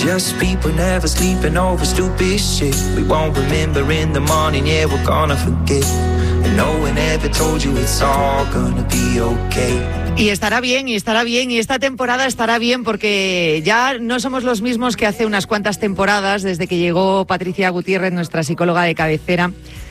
just people never sleeping over stupid shit. We won't remember in the morning, yeah, we're gonna forget. And no one ever told you it's all gonna be okay. Y estará bien, y esta temporada estará bien porque ya no somos los mismos que hace unas cuantas temporadas desde que llegó Patricia Gutiérrez, nuestra psicóloga de cabecera,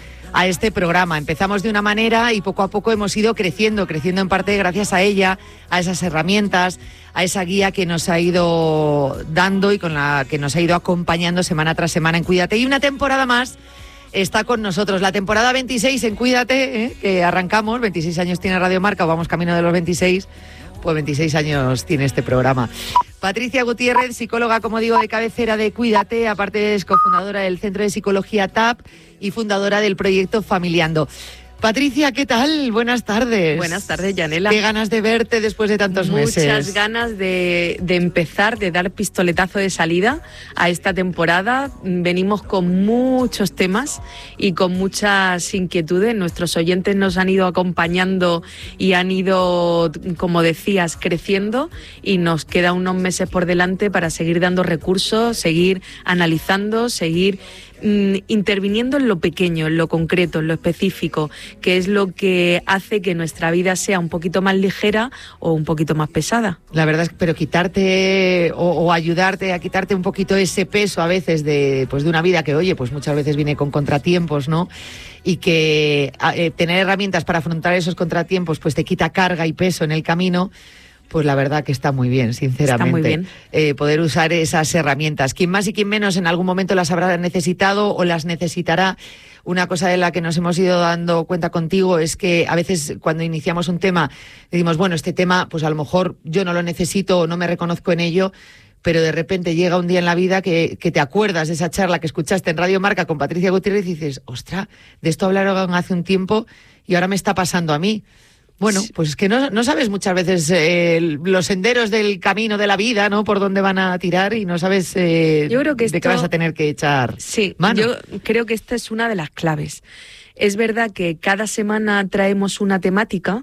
a este programa. Empezamos de una manera y poco a poco hemos ido creciendo en parte gracias a ella, a esas herramientas, a esa guía que nos ha ido dando y con la que nos ha ido acompañando semana tras semana en Cuídate. Y una temporada más está con nosotros, la temporada 26 en Cuídate, que arrancamos, 26 años tiene Radio Marca, o vamos camino de los 26, pues 26 años tiene este programa. Patricia Gutiérrez, psicóloga, como digo, de cabecera de Cuídate, aparte es cofundadora del Centro de Psicología TAP y fundadora del proyecto Familiando. Patricia, ¿qué tal? Buenas tardes. Buenas tardes, Yanela. Qué ganas de verte después de tantos meses. Muchas ganas de empezar, de dar pistoletazo de salida a esta temporada. Venimos con muchos temas y con muchas inquietudes. Nuestros oyentes nos han ido acompañando y han ido, como decías, creciendo, y nos quedan unos meses por delante para seguir dando recursos, seguir analizando, seguir interviniendo en lo pequeño, en lo concreto, en lo específico, que es lo que hace que nuestra vida sea un poquito más ligera o un poquito más pesada. La verdad es que, pero quitarte o ayudarte a quitarte un poquito ese peso a veces de una vida que, oye, pues muchas veces viene con contratiempos, ¿no? Y que tener herramientas para afrontar esos contratiempos pues te quita carga y peso en el camino. Pues la verdad que está muy bien, sinceramente. Está muy bien. Poder usar esas herramientas. Quien más y quien menos en algún momento las habrá necesitado o las necesitará. Una cosa de la que nos hemos ido dando cuenta contigo es que a veces cuando iniciamos un tema decimos, bueno, este tema pues a lo mejor yo no lo necesito o no me reconozco en ello, pero de repente llega un día en la vida que te acuerdas de esa charla que escuchaste en Radio Marca con Patricia Gutiérrez y dices, ostras, de esto hablaron hace un tiempo y ahora me está pasando a mí. Bueno, pues es que no sabes muchas veces los senderos del camino de la vida, ¿no? Por dónde van a tirar y no sabes yo creo que de qué vas a tener que echar mano. Yo creo que esta es una de las claves. Es verdad que cada semana traemos una temática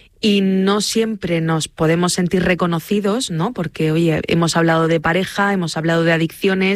y no siempre nos podemos sentir reconocidos, ¿no? Porque, oye, hemos hablado de pareja, hemos hablado de adicciones,